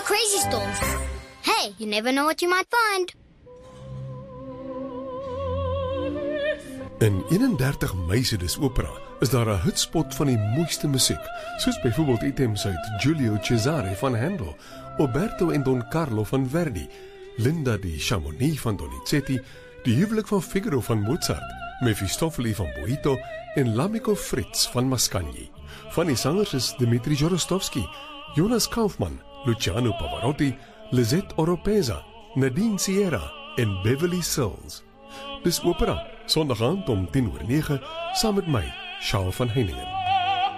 crazy stalls. Hey, you never know what you might find. In 31 Mei se Dis Opera is daar 'n hitspot van die mooiste musiek, soos byvoorbeeld items uit Giulio Cesare van Handel, Oberto en Don Carlo van Verdi, Linda di Chamonix van Donizetti, Die huwelik van Figaro van Mozart, Mefistofeli van Boito en L'Amico Fritz van Mascagni. Van die sangers is Dmitri Jorostovsky, Jonas Kaufmann, Luciano Pavarotti, Lisette Oropesa, Nadine Sierra en Beverly Sills. Dis Opera, Sondag aand om 10:09, saam met my, Charles van Heiningen.